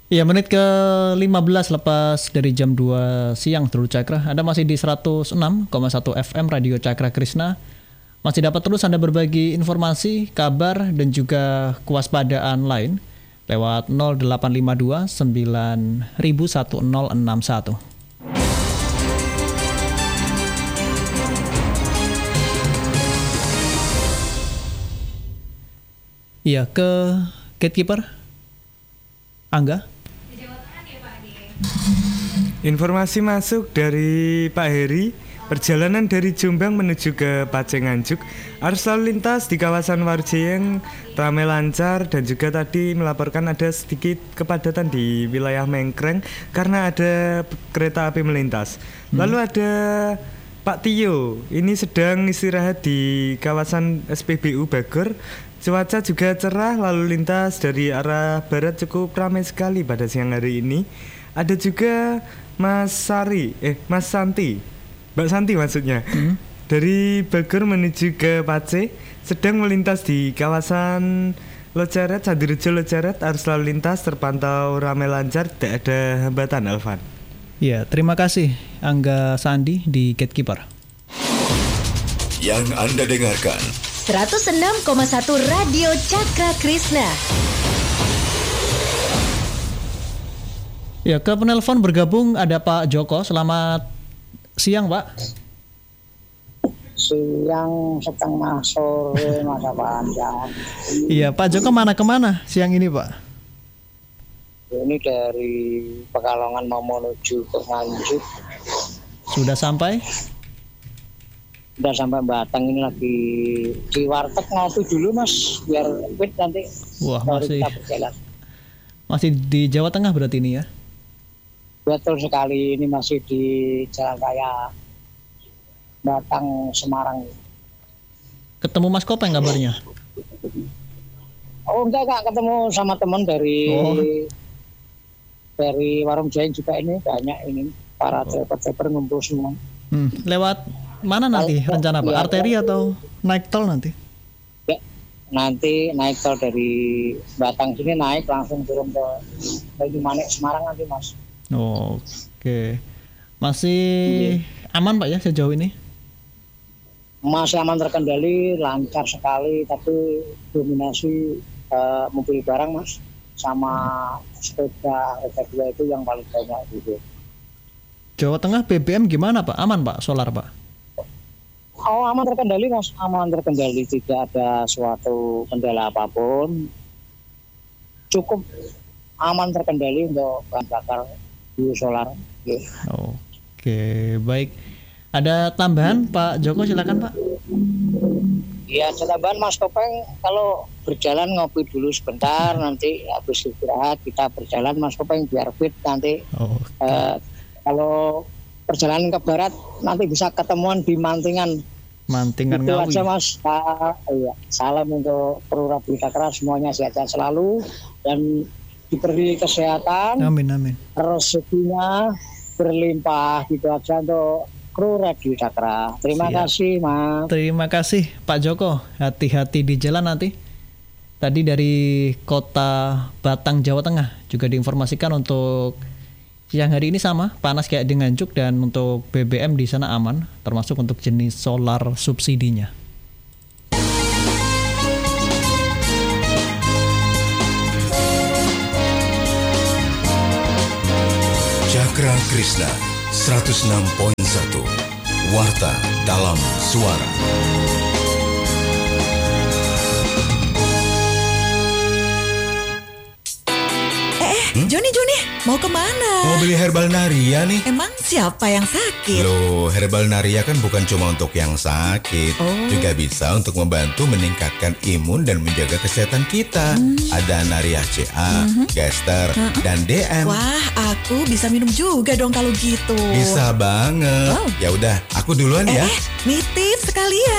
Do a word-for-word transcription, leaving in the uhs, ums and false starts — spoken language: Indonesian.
Iya, menit ke lima belas lepas dari jam dua siang True Cakra. Anda masih di seratus enam koma satu F M Radio Cakra Krishna. Masih dapat terus Anda berbagi informasi, kabar, dan juga kewaspadaan lain lewat nol delapan lima dua sembilan satu nol enam satu. Iya, ke gatekeeper Angga. Informasi masuk dari Pak Heri. Perjalanan dari Jombang menuju ke Pacé Nganjuk, arus lalu lintas di kawasan Warjayeng ramai lancar, dan juga tadi melaporkan ada sedikit kepadatan di wilayah Mengkreng karena ada kereta api melintas. Hmm. Lalu ada Pak Tio, ini sedang istirahat di kawasan S P B U Bagor. Cuaca juga cerah, lalu lintas dari arah barat cukup ramai sekali pada siang hari ini. Ada juga Mas Sari, eh Mas Santi. Mbak Santi maksudnya, hmm? dari Bagor menuju ke Pacé sedang melintas di kawasan Loceret, Sadirejo Loceret, arus lalu lintas terpantau ramai lancar, tidak ada hambatan, Alvan. Ya, terima kasih Angga Sandi di Gatekeeper. Yang Anda dengarkan seratus enam koma satu Radio Cakra Krishna. Ya, ke penelpon bergabung ada Pak Joko. Selamat siang, Pak. Siang setengah sore masa panjang. Iya, Pak Joko mana kemana siang ini, Pak? Ini dari Pekalongan mau menuju ke Nganjuk. Sudah sampai? Sudah sampai Batang, ini lagi di warteg ngopi dulu, Mas, biar fit nanti. Wah, masih masih di Jawa Tengah berarti ini ya? Betul sekali, ini masih di Jalan Raya Batang Semarang. Ketemu Mas Kopeng kabarnya? Oh enggak, enggak ketemu sama teman dari oh. dari Warung Jayeng juga, ini banyak ini para driver-driver ngumpul semua. Hmm. Lewat mana nanti oh, rencana Pak? Ya, arteri ya. Atau naik tol nanti? Ya, nanti naik tol dari Batang sini, naik langsung turun ke Banyumanik Semarang nanti, Mas. Oh, oke, masih iya. Aman Pak ya sejauh ini? Masih aman, terkendali, lancar sekali, tapi dominasi uh, mobil barang, Mas, sama sepeda roda dua itu yang paling banyak gitu. Jawa Tengah B B M gimana Pak? Aman Pak, solar Pak? Oh, aman terkendali, Mas, aman terkendali, tidak ada suatu kendala apapun, cukup aman terkendali untuk bahan bakar solar. Okay. Oke, baik. Ada tambahan Pak Joko, silakan Pak. Iya, ada tambahan Mas Kopeng. Kalau berjalan ngopi dulu sebentar, nanti habis istirahat kita berjalan Mas Kopeng biar fit nanti. Oh, okay. uh, kalau perjalanan ke barat nanti bisa ketemuan di Mantingan. Mantingan itu Ngawi. Aja Mas. Uh, iya. Salam untuk perwira Budi Cakra, semuanya sehat-sehat selalu dan diberi kesehatan, amin amin, rezekinya berlimpah, gitu aja untuk kru Radio Cakra. Terima Siap. kasih, Mas. Terima kasih Pak Joko. Hati-hati di jalan nanti. Tadi dari kota Batang, Jawa Tengah juga diinformasikan untuk siang hari ini sama, panas kayak di Nganjuk, dan untuk B B M di sana aman, termasuk untuk jenis solar subsidinya. Cakra Krishna seratus enam koma satu Warta dalam Suara. Eh, hmm? Joni, Joni, mau kemana? Mau beli herbal Naria nih. Emang siapa yang sakit? Loh, herbal Naria kan bukan cuma untuk yang sakit, oh. juga bisa untuk membantu meningkatkan imun dan menjaga kesehatan kita. Hmm. Ada Naria C A, hmm. Gester, hmm. dan D M. Wah, aku bisa minum juga dong kalau gitu. Bisa banget. Oh. Ya udah, aku duluan eh, ya. Nitip sekalian.